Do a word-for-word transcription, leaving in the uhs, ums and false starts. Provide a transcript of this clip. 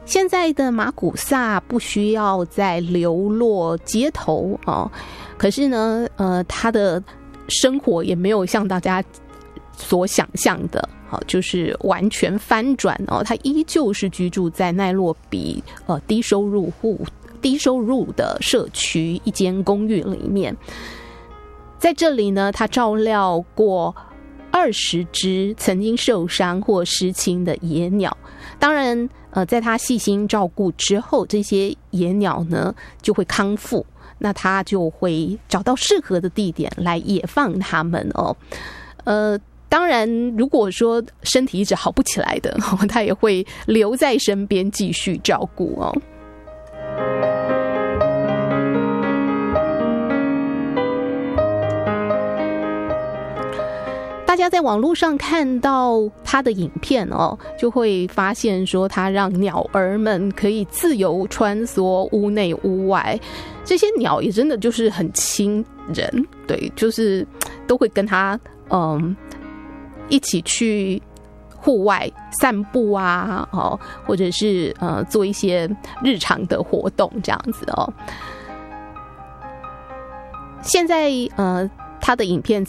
现在的马古萨不需要再流落街头哦，可是呢，呃，他的生活也没有像大家所想象的，好，就是完全翻转哦。他依旧是居住在奈洛比呃低收入户、低收入的社区一间公寓里面，在这里呢，他照料过二十只曾经受伤或失亲的野鸟。当然，呃，在他细心照顾之后，这些野鸟呢就会康复，那他就会找到适合的地点来野放它们哦。呃，当然，如果说身体一直好不起来的，他也会留在身边继续照顾哦。大家在网络上看到他的影片哦，就会发现说他让鸟儿们可以自由穿梭屋内屋外，这些鸟也真的就是很亲人，对，就是都会跟他嗯一起去户外散步啊，哦，或者是呃做一些日常的活动这样子哦。现在呃他的影片